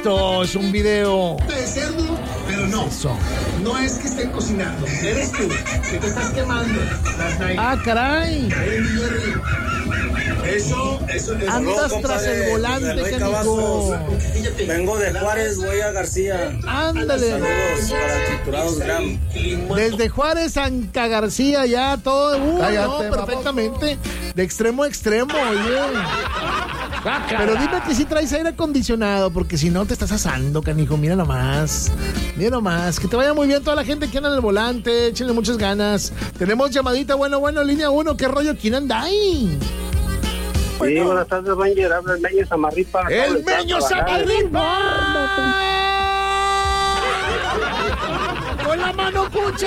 Esto es un video de cerdo, pero no. Eso. No es que estén cocinando. Eres tú que te estás quemando las nalgas. Ah, caray. Eso. Andas tras el volante, canijo. Vengo de Juárez, voy a García. Ándale. Saludos para Triturados Gram. Desde Juárez, Anca García, ya todo. Cállate, No, perfectamente. De extremo a extremo, oye. Pero dime que si traes aire acondicionado, porque si no te estás asando, canijo. Mira nomás. Mira nomás. Que te vaya muy bien toda la gente que anda en el volante. Échenle muchas ganas. Tenemos llamadita, bueno, línea 1. ¿Qué rollo? ¿Quién anda ahí? Sí, buenas tardes, Ranger. Habla el Meño Samarripa. ¡El Meño Samarripa! ¡Con la mano cucha!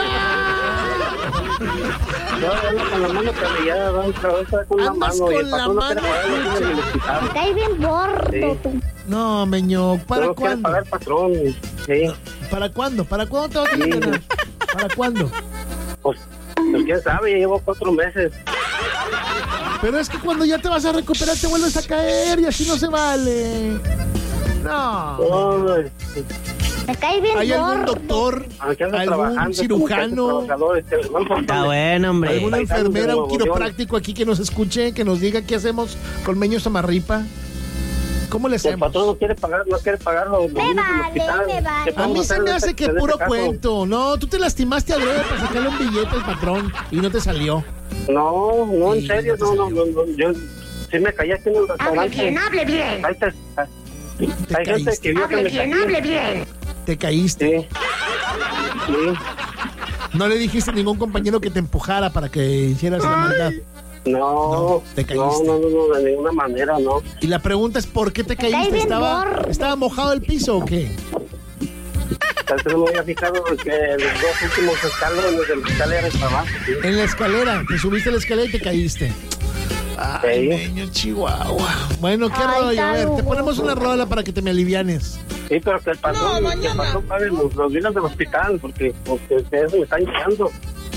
Yo ando con la mano camellada, con la Andas mano. con Y el la patrón no mano. quiere pagar los en el hospital. Me cae bien gordo, Sí. tú. No, Meño, ¿para No quiere cuándo? pagar el patrón. Sí. ¿Para cuándo? ¿Para cuándo te vas a entrenar? ¿Para cuándo? Pues quién sabe, ya llevo 4 meses. Pero es que cuando ya te vas a recuperar te vuelves a caer y así no se vale. No. Ay, Me cae bien ¿Hay algún gordo. doctor, aquí ando algún trabajando, cirujano, trabajadores, Está bueno, hombre. alguna Paisanos de enfermera, un Nuevo León. quiropráctico aquí que nos escuche, que nos diga qué hacemos con Meño Samarripa? ¿Cómo le El hacemos? patrón no quiere pagar los Me niños del vale, hospital. me vale. ¿Qué A mí podemos se hacer me en hace este- que en puro este caso? cuento. No, tú te lastimaste a adrede para sacarle un billete al patrón y no te salió. No, Sí, en serio, no te no, yo sí me caí aquí en el restaurante. hable bien. Ahí está. Te Hay gente caíste. que vio que me caí. bien. Te caíste. Sí. Sí. No le dijiste a ningún compañero que te empujara para que hicieras la maldad. No, te caíste. no, de ninguna manera, no. Y la pregunta es, ¿por qué te cae caíste? bien ¿Estaba gordo. mojado el piso o qué? Tal vez no me había fijado que los 2 últimos escalones de la escalera estaban abajo. Sí. En la escalera, te subiste a la escalera y te caíste. Ay, Sí. Meño, Chihuahua. Bueno, qué Ay, rollo. A ver, te Tarugo. ponemos una rola para que te me alivianes. Sí, pero que el patrón, pague los biles del hospital, porque ustedes me están llegando.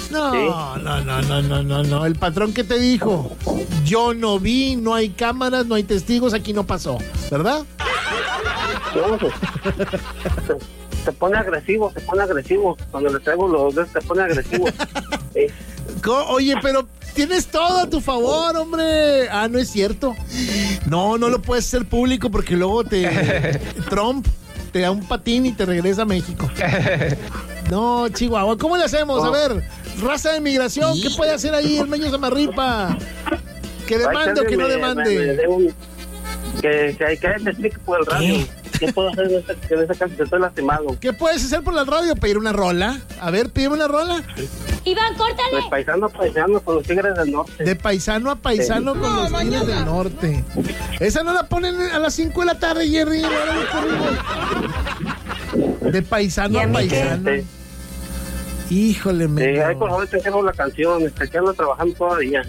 No. El patrón que te dijo, yo no vi, no hay cámaras, no hay testigos, aquí no pasó, ¿verdad? No, pues, se pone agresivo. Cuando le traigo los dos, se pone agresivo. Sí. Oye, pero tienes todo a tu favor, hombre. Ah, no es cierto. No lo puedes hacer público porque luego Trump te da un patín y te regresa a México. No, Chihuahua, ¿cómo le hacemos? A ver, raza de migración, ¿qué puede hacer ahí el Meño Samarripa? ¿Que demande o que no demande? Que te explique por el radio. ¿Qué puedo hacer en esa caso? Estoy lastimado. ¿Qué puedes hacer por la radio? ¿Pedir una rola? A ver, pídeme una rola. Iván, córtale. De paisano a paisano con los Tigres del Norte. De paisano a paisano con los Tigres del Norte. Esa no la ponen a las 5 de la tarde, Jerry. De paisano a paisano. Sí. Híjole, Meño. Ahí por favor te dejo la canción. Que ando trabajando todavía.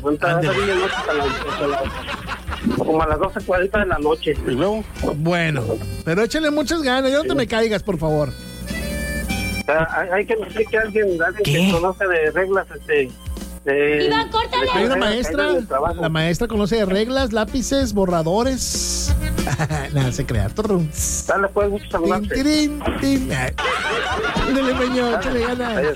Como a las 12:40 de la noche. ¿Y luego? Bueno, pero échale muchas ganas. Ya no te me caigas, por favor. Hay que me explique a alguien que conoce de reglas, Iván, córtale. Hay una maestra. La maestra conoce de reglas, lápices, borradores. Nada, se crea. Torrum. Dale, pues, mucho saludarte. Tin, tin, tin. Ay. Ándale, Meño, échale ganas. Adiós.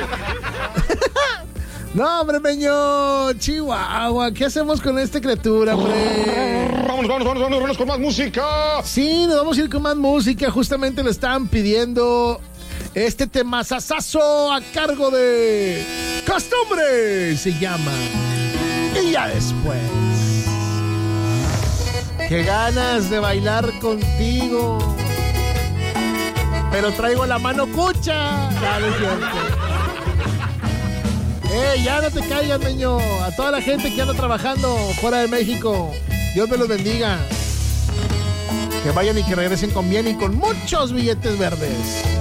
No, hombre, Meño, Chihuahua, ¿qué hacemos con esta criatura, hombre? Vámonos con más música. Sí, nos vamos a ir con más música. Justamente le estaban pidiendo este temazazazo a cargo de Costumbre, se llama. Y ya después. Qué ganas de bailar contigo. Pero traigo la mano cucha. Dale, cierto. Ya no te caigas, Meño. A toda la gente que anda trabajando fuera de México, Dios me los bendiga. Que vayan y que regresen con bien y con muchos billetes verdes.